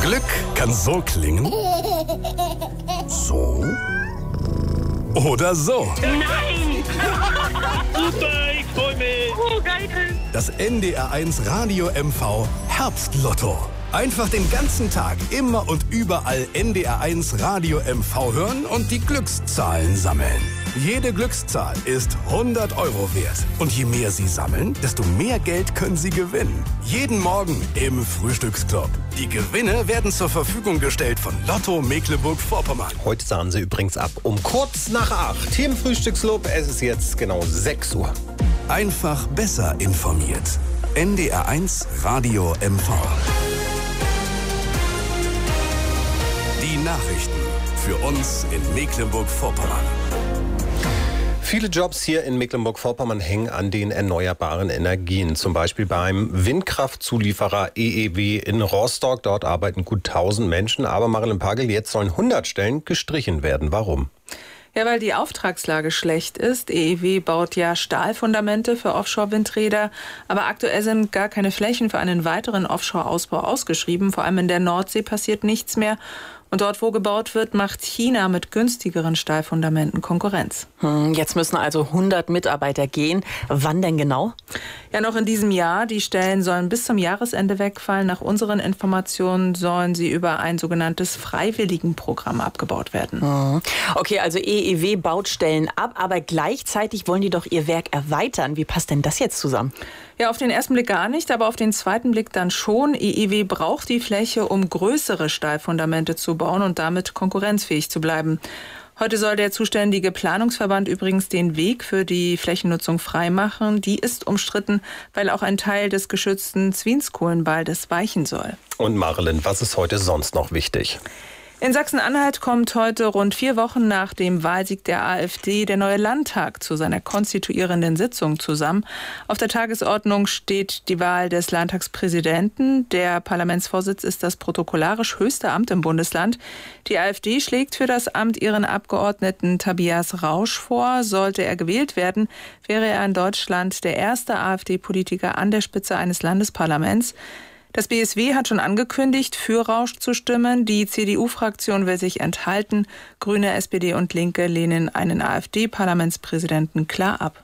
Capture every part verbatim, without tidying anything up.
Glück kann so klingen. So. Oder so. Nein! Super, ich freu mich. Oh, geil. Das N D R eins Radio M V Herbstlotto. Einfach den ganzen Tag, immer und überall N D R eins Radio M V hören und die Glückszahlen sammeln. Jede Glückszahl ist hundert Euro wert. Und je mehr Sie sammeln, desto mehr Geld können Sie gewinnen. Jeden Morgen im Frühstücksclub. Die Gewinne werden zur Verfügung gestellt von Lotto Mecklenburg-Vorpommern. Heute sahen sie übrigens ab um kurz nach acht. Hier im Frühstücksclub, es ist jetzt genau sechs Uhr. Einfach besser informiert. N D R eins Radio M V. Die Nachrichten für uns in Mecklenburg-Vorpommern. Viele Jobs hier in Mecklenburg-Vorpommern hängen an den erneuerbaren Energien. Zum Beispiel beim Windkraftzulieferer E E W in Rostock. Dort arbeiten gut tausend Menschen. Aber Marilyn Pagel, jetzt sollen hundert Stellen gestrichen werden. Warum? Ja, weil die Auftragslage schlecht ist. E E W baut ja Stahlfundamente für Offshore-Windräder. Aber aktuell sind gar keine Flächen für einen weiteren Offshore-Ausbau ausgeschrieben. Vor allem in der Nordsee passiert nichts mehr. Und dort, wo gebaut wird, macht China mit günstigeren Stahlfundamenten Konkurrenz. Hm, jetzt müssen also hundert Mitarbeiter gehen. Wann denn genau? Ja, noch in diesem Jahr. Die Stellen sollen bis zum Jahresende wegfallen. Nach unseren Informationen sollen sie über ein sogenanntes Freiwilligenprogramm abgebaut werden. Hm. Okay, also E E W baut Stellen ab, aber gleichzeitig wollen die doch ihr Werk erweitern. Wie passt denn das jetzt zusammen? Ja, auf den ersten Blick gar nicht, aber auf den zweiten Blick dann schon. E E W braucht die Fläche, um größere Stahlfundamente zu bauen und damit konkurrenzfähig zu bleiben. Heute soll der zuständige Planungsverband übrigens den Weg für die Flächennutzung freimachen. Die ist umstritten, weil auch ein Teil des geschützten Zwienskohlenwaldes weichen soll. Und Marilyn, was ist heute sonst noch wichtig? In Sachsen-Anhalt kommt heute rund vier Wochen nach dem Wahlsieg der AfD der neue Landtag zu seiner konstituierenden Sitzung zusammen. Auf der Tagesordnung steht die Wahl des Landtagspräsidenten. Der Parlamentsvorsitz ist das protokollarisch höchste Amt im Bundesland. Die AfD schlägt für das Amt ihren Abgeordneten Tobias Rausch vor. Sollte er gewählt werden, wäre er in Deutschland der erste AfD-Politiker an der Spitze eines Landesparlaments. Das B S W hat schon angekündigt, für Rausch zu stimmen. Die C D U-Fraktion will sich enthalten. Grüne, S P D und Linke lehnen einen AfD-Parlamentspräsidenten klar ab.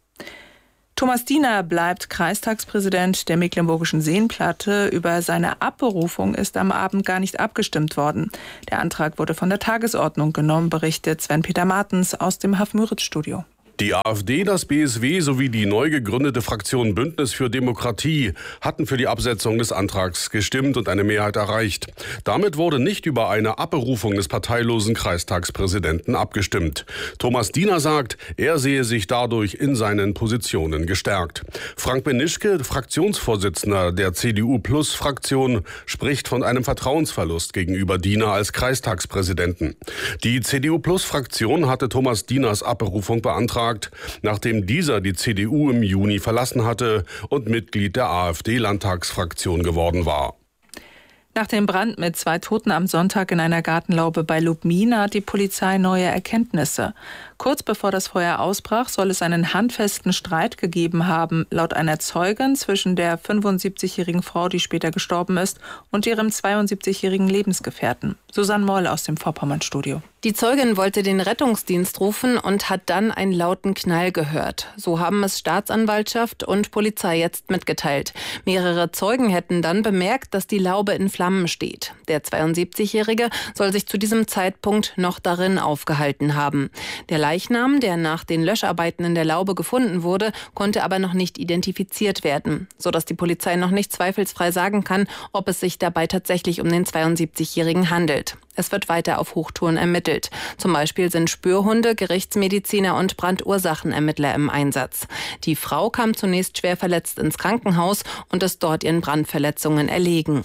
Thomas Diener bleibt Kreistagspräsident der Mecklenburgischen Seenplatte. Über seine Abberufung ist am Abend gar nicht abgestimmt worden. Der Antrag wurde von der Tagesordnung genommen, berichtet Sven-Peter Martens aus dem Haff-Müritz-Studio. Die AfD, das B S W sowie die neu gegründete Fraktion Bündnis für Demokratie hatten für die Absetzung des Antrags gestimmt und eine Mehrheit erreicht. Damit wurde nicht über eine Abberufung des parteilosen Kreistagspräsidenten abgestimmt. Thomas Diener sagt, er sehe sich dadurch in seinen Positionen gestärkt. Frank Benischke, Fraktionsvorsitzender der C D U-Plus-Fraktion, spricht von einem Vertrauensverlust gegenüber Diener als Kreistagspräsidenten. Die C D U-Plus-Fraktion hatte Thomas Dieners Abberufung beantragt, nachdem dieser die C D U im Juni verlassen hatte und Mitglied der AfD-Landtagsfraktion geworden war. Nach dem Brand mit zwei Toten am Sonntag in einer Gartenlaube bei Lubmin hat die Polizei neue Erkenntnisse. Kurz bevor das Feuer ausbrach, soll es einen handfesten Streit gegeben haben, laut einer Zeugin zwischen der fünfundsiebzigjährigen Frau, die später gestorben ist, und ihrem zweiundsiebzigjährigen Lebensgefährten. Susanne Moll aus dem Vorpommern-Studio. Die Zeugin wollte den Rettungsdienst rufen und hat dann einen lauten Knall gehört. So haben es Staatsanwaltschaft und Polizei jetzt mitgeteilt. Mehrere Zeugen hätten dann bemerkt, dass die Laube in Flammen steht. Der zweiundsiebzigjährige soll sich zu diesem Zeitpunkt noch darin aufgehalten haben. Der Leichnam, der nach den Löscharbeiten in der Laube gefunden wurde, konnte aber noch nicht identifiziert werden, sodass die Polizei noch nicht zweifelsfrei sagen kann, ob es sich dabei tatsächlich um den zweiundsiebzigjährigen handelt. Es wird weiter auf Hochtouren ermittelt. Zum Beispiel sind Spürhunde, Gerichtsmediziner und Brandursachenermittler im Einsatz. Die Frau kam zunächst schwer verletzt ins Krankenhaus und ist dort ihren Brandverletzungen erlegen.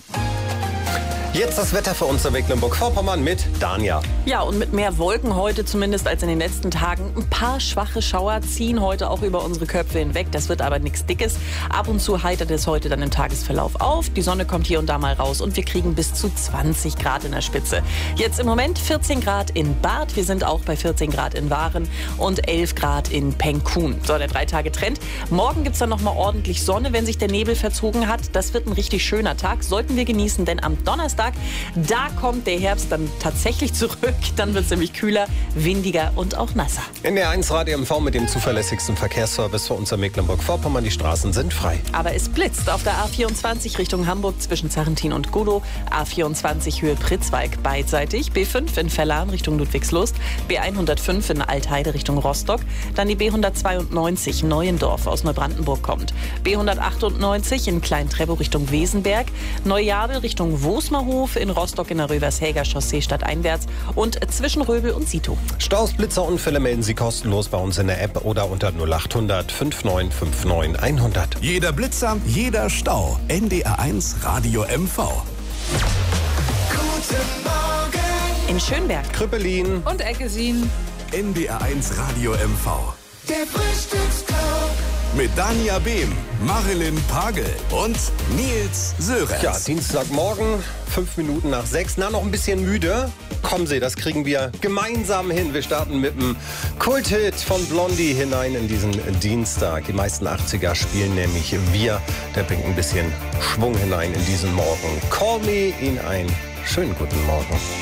Jetzt das Wetter für uns in Mecklenburg-Vorpommern mit Danja. Ja, und mit mehr Wolken heute zumindest als in den letzten Tagen. Ein paar schwache Schauer ziehen heute auch über unsere Köpfe hinweg. Das wird aber nichts Dickes. Ab und zu heitert es heute dann im Tagesverlauf auf. Die Sonne kommt hier und da mal raus und wir kriegen bis zu zwanzig Grad in der Spitze. Jetzt im Moment vierzehn Grad in Barth. Wir sind auch bei vierzehn Grad in Waren und elf Grad in Pengkun. So, der Drei-Tage-Trend. Morgen gibt es dann nochmal ordentlich Sonne, wenn sich der Nebel verzogen hat. Das wird ein richtig schöner Tag. Sollten wir genießen, denn am Donnerstag Donnerstag. Da kommt der Herbst dann tatsächlich zurück. Dann wird es nämlich kühler, windiger und auch nasser. N D R eins Radio M V mit dem zuverlässigsten Verkehrsservice für unser Mecklenburg-Vorpommern. Die Straßen sind frei. Aber es blitzt auf der A vierundzwanzig Richtung Hamburg zwischen Zarrentin und Gudow. A vierundzwanzig Höhe Pritzweig beidseitig. B fünf in Verlan Richtung Ludwigslust. B hundertfünf in Altheide Richtung Rostock. Dann die B hundertzweiundneunzig Neuendorf aus Neubrandenburg kommt. B hundertachtundneunzig in Klein-Treptow Richtung Wesenberg. Neujabel Richtung Wosmerhof. In Rostock in der Rövershäger Chaussee stadteinwärts. Und zwischen Röbel und Sito. Staus, Blitzer, Unfälle melden Sie kostenlos bei uns in der App oder unter null acht hundert fünfundneunzig neunundfünfzig hundert. Jeder Blitzer, jeder Stau. N D R eins Radio M V. Guten Morgen. In Schönberg, Krüppelin und Eckesin. N D R eins Radio M V. Der Frühstücksclub. Mit Dania Behm, Marilyn Pagel und Nils Sörenz. Ja, Dienstagmorgen, fünf Minuten nach sechs. Na, noch ein bisschen müde? Kommen Sie, das kriegen wir gemeinsam hin. Wir starten mit dem Kulthit von Blondie hinein in diesen Dienstag. Die meisten achtziger spielen nämlich wir. Der bringt ein bisschen Schwung hinein in diesen Morgen. Call me, Ihnen einen schönen guten Morgen.